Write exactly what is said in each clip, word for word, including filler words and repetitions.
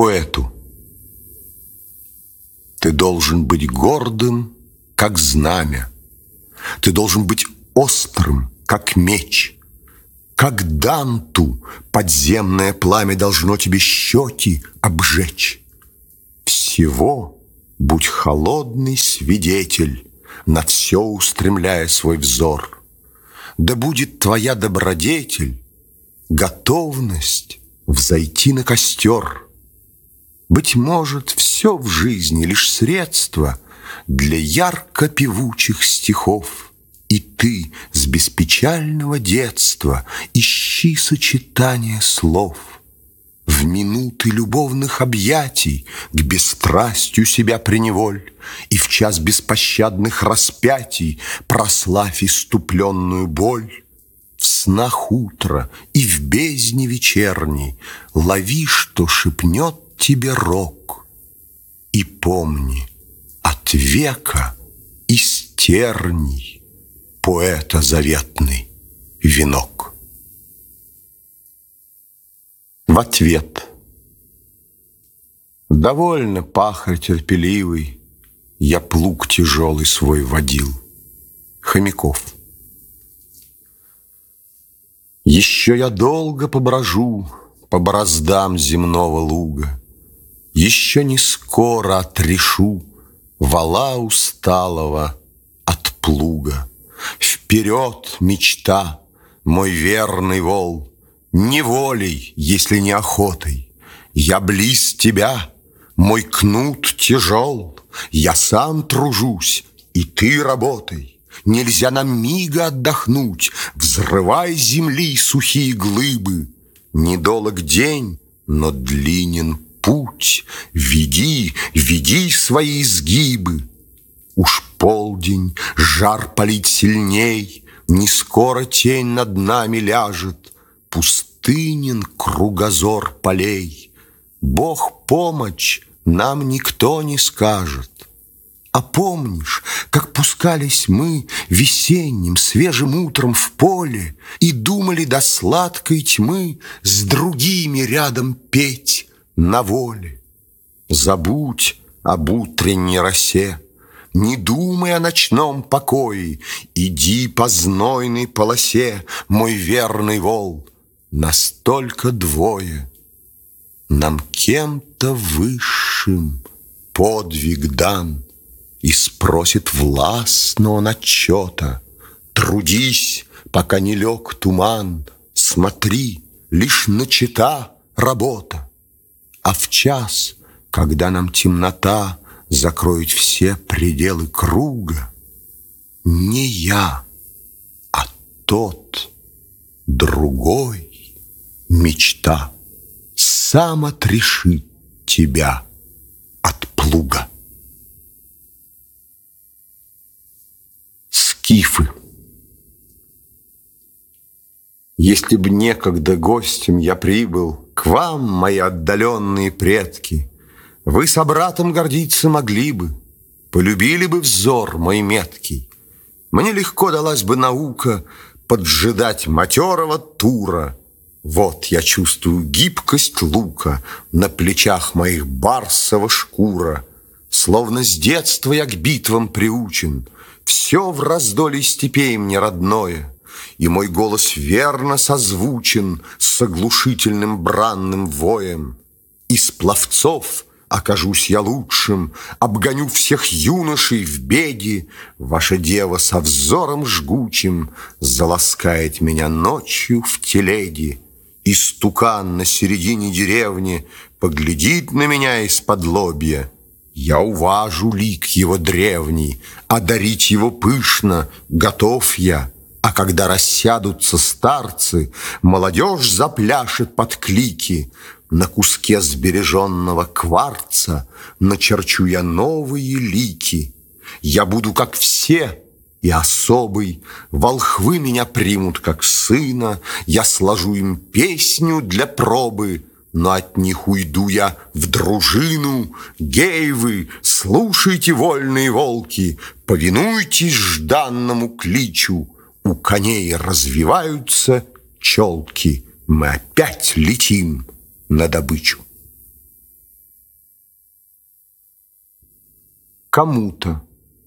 поэту. Ты должен быть гордым, как знамя. Ты должен быть острым, как меч. Как Данту подземное пламя должно тебе щеки обжечь. Всего будь холодный свидетель, на все устремляя свой взор. Да будет твоя добродетель готовность взойти на костер. Быть может, все в жизни лишь средство для ярко-певучих стихов. И ты с беспечального детства ищи сочетание слов. В минуты любовных объятий к бесстрастью себя приневоль, и в час беспощадных распятий прославь иступленную боль. В снах утра и в бездне вечерней лови, что шепнет тебе рок, и помни, от века из терний поэта заветный венок. В ответ: довольно, пахарь терпеливый, я плуг тяжелый свой водил. Хомяков. Еще я долго поброжу по бороздам земного луга, еще не скоро отрешу вала усталого от плуга. Вперед, мечта, мой верный вол! Не волей, если не охотой. Я близ тебя, мой кнут тяжел. Я сам тружусь, и ты работай. Нельзя нам мига отдохнуть, взрывай земли сухие глыбы. Недолог день, но длинен путь. Веди, веди свои изгибы. Уж полдень, жар палит сильней, не скоро тень над нами ляжет. Пустынен кругозор полей. Бог помощь нам никто не скажет. А помнишь, как пускались мы весенним свежим утром в поле и думали до сладкой тьмы с другими рядом петь на воле? Забудь об утренней росе, не думай о ночном покое, иди по знойной полосе, мой верный вол. Настолько двое, нам кем-то высшим подвиг дан, и спросит властно он отчета. Трудись, пока не лег туман, смотри, лишь начата работа. А в час, когда нам темнота закроет все пределы круга, не я, а тот другой мечта сам отрешит тебя от плуга. Скифы. Если б некогда гостем я прибыл к вам, мои отдаленные предки, вы собратом гордиться могли бы, полюбили бы взор мой меткий. Мне легко далась бы наука поджидать матерого тура. Вот я чувствую гибкость лука на плечах моих барсова шкура. Словно с детства я к битвам приучен, все в раздолье степей мне родное, и мой голос верно созвучен с оглушительным бранным воем. Из пловцов окажусь я лучшим, обгоню всех юношей в беге. Ваша дева со взором жгучим заласкает меня ночью в телеге. Истукан на середине деревни поглядит на меня из-под лобья. Я уважу лик его древний, одарить его пышно готов я. А когда рассядутся старцы, молодежь запляшет под клики. На куске сбереженного кварца начерчу я новые лики. Я буду как все и особый, волхвы меня примут как сына, я сложу им песню для пробы, но от них уйду я в дружину. Гей вы, слушайте, вольные волки, повинуйтесь жданному кличу. У коней развиваются челки, мы опять летим на добычу. кому-то.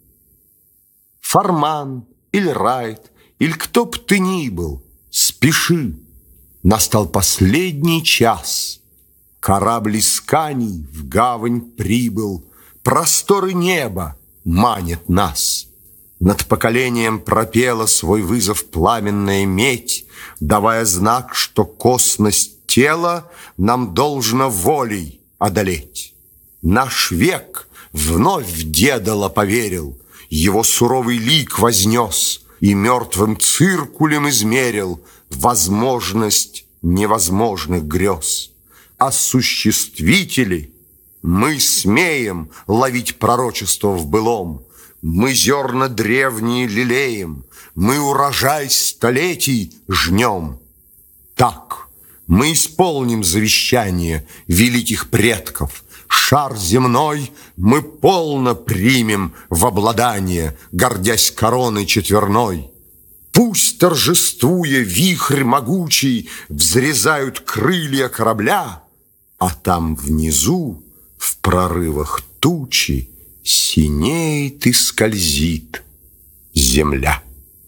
Фарман или Райт, или кто б ты ни был, спеши, настал последний час. Корабль исканий в гавань прибыл, просторы неба манят нас. Над поколением пропела свой вызов пламенная медь, давая знак, что косность тела нам должно волей одолеть. Наш век вновь в Дедала поверил, его суровый лик вознес и мертвым циркулем измерил возможность невозможных грез. Осуществители мы смеем ловить пророчество в былом, мы зерна древние лелеем, мы урожай столетий жнем. Так мы исполним завещание великих предков. Шар земной мы полно примем в обладание, гордясь короной четверной. Пусть, торжествуя, вихрь могучий взрезают крылья корабля, а там внизу, в прорывах тучи, синеет и скользит земля.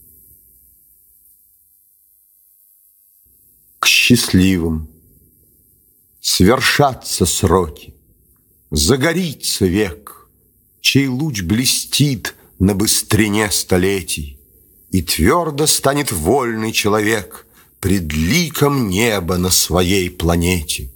К счастливым свершатся сроки, загорится век, чей луч блестит на быстрине столетий, и твердо станет вольный человек пред ликом неба на своей планете.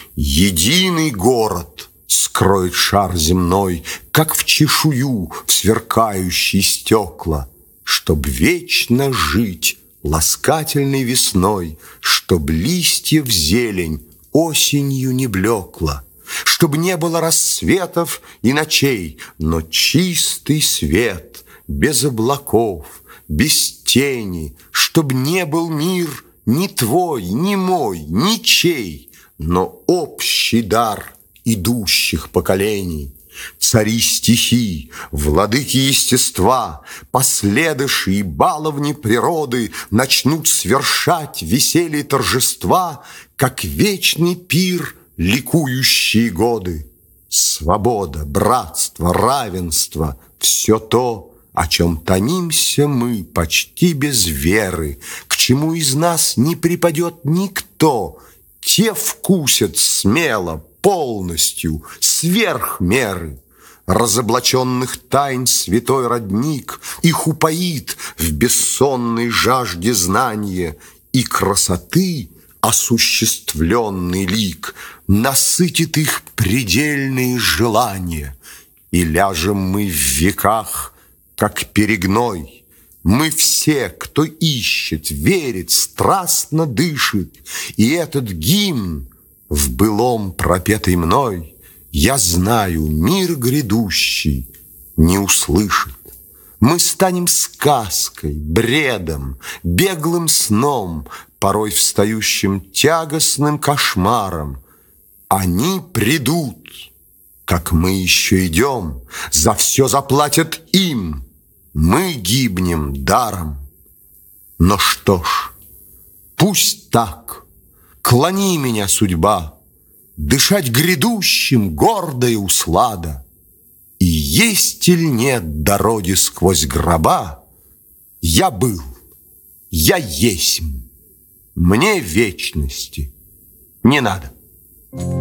Единый город скроет шар земной, как в чешую в сверкающие стекла, чтоб вечно жить ласкательной весной, чтоб листьев зелень осенью не блекла, чтоб не было рассветов и ночей, но чистый свет, без облаков, без тени, чтоб не был мир ни твой, ни мой, ничей, но общий дар идущих поколений. Цари стихий, владыки естества, последыши и баловни природы начнут свершать веселье торжества, как вечный пир ликующие годы. Свобода, братство, равенство — все то, о чем томимся мы почти без веры, к чему из нас не припадет никто. Те вкусят смело, полностью, сверх меры. Разоблаченных тайн святой родник их упоит в бессонной жажде знания, и красоты осуществленный лик насытит их предельные желания. И ляжем мы в веках, как перегной. Мы все, кто ищет, верит, страстно дышит, и этот гимн, в былом пропетый мной, я знаю, мир грядущий не услышит. Мы станем сказкой, бредом, беглым сном, порой встающим тягостным кошмаром. Они придут, как мы еще идем, за все заплатят им. Мы гибнем даром. Но что ж, пусть так. Клони меня, судьба, дышать грядущим гордо и услада. И есть или нет дороги сквозь гроба, я был, я есмь, мне вечности не надо.